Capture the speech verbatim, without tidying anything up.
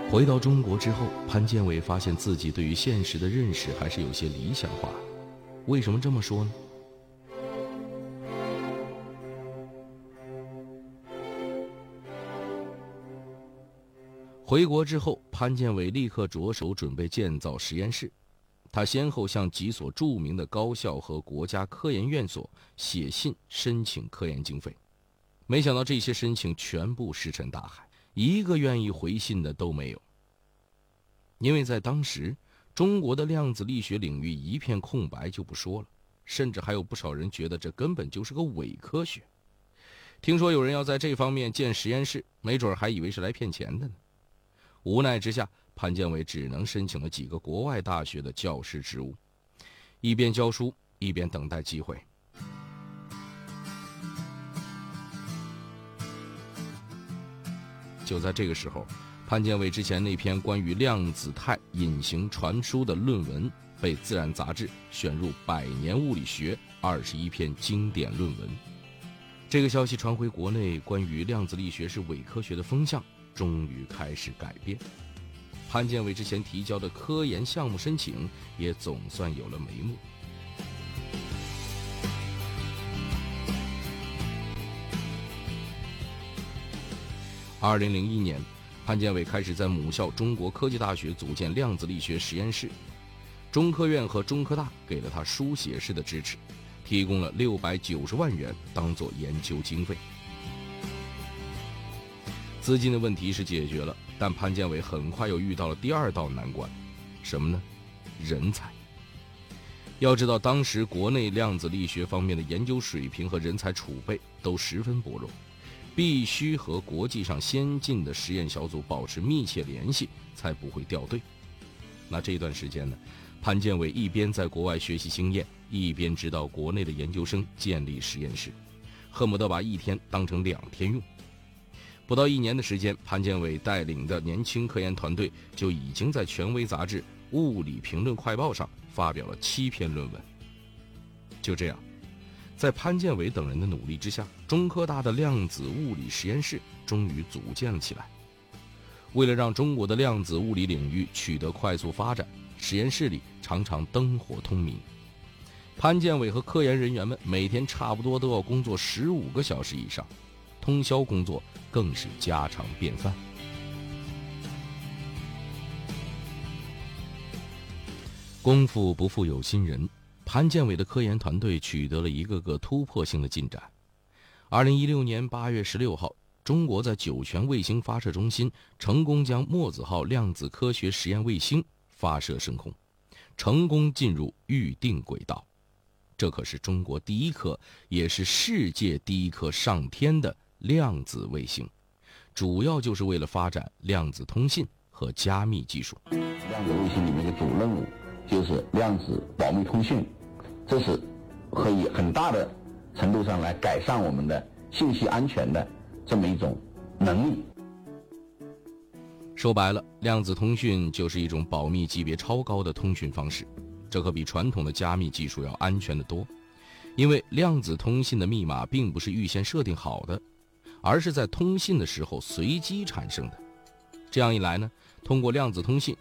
回到中国之后，潘建伟发现自己对于现实的认识还是有些理想化。为什么这么说呢？回国之后，潘建伟立刻着手准备建造实验室。他先后向几所著名的高校和国家科研院所写信申请科研经费，没想到这些申请全部石沉大海，一个愿意回信的都没有。因为在当时，中国的量子力学领域一片空白就不说了，甚至还有不少人觉得这根本就是个伪科学。听说有人要在这方面建实验室，没准还以为是来骗钱的呢。无奈之下，潘建伟只能申请了几个国外大学的教师职务，一边教书一边等待机会。就在这个时候，潘建伟之前那篇关于量子态隐形传输的论文被《自然》杂志选入百年物理学二十一篇经典论文。这个消息传回国内，关于量子力学是伪科学的风向终于开始改变。潘建伟之前提交的科研项目申请也总算有了眉目。二零零一年，潘建伟开始在母校中国科技大学组建量子力学实验室，中科院和中科大给了他书写式的支持，提供了六百九十万元当做研究经费。资金的问题是解决了，但潘建伟很快又遇到了第二道难关，什么呢？人才。要知道，当时国内量子力学方面的研究水平和人才储备都十分薄弱，必须和国际上先进的实验小组保持密切联系，才不会掉队。那这段时间呢，潘建伟一边在国外学习经验，一边指导国内的研究生建立实验室，恨不得把一天当成两天用。不到一年的时间，潘建伟带领的年轻科研团队就已经在权威杂志《物理评论快报》上发表了七篇论文。就这样，在潘建伟等人的努力之下，中科大的量子物理实验室终于组建了起来。为了让中国的量子物理领域取得快速发展，实验室里常常灯火通明。潘建伟和科研人员们每天差不多都要工作十五个小时以上，通宵工作更是家常便饭。功夫不负有心人，潘建伟的科研团队取得了一个个突破性的进展。二零一六年八月十六号，中国在酒泉卫星发射中心成功将墨子号量子科学实验卫星发射升空，成功进入预定轨道。这可是中国第一颗，也是世界第一颗上天的量子卫星，主要就是为了发展量子通信和加密技术。 量子卫星里面的主任务就是量子保密通信，这是可以很大的程度上来改善我们的信息安全的这么一种能力。 说白了，量子通讯就是一种保密级别超高的通讯方式，这可比传统的加密技术要安全得多。因为量子通信的密码并不是预先设定好的，而是在通信的时候随机产生的。这样一来呢，通过量子通信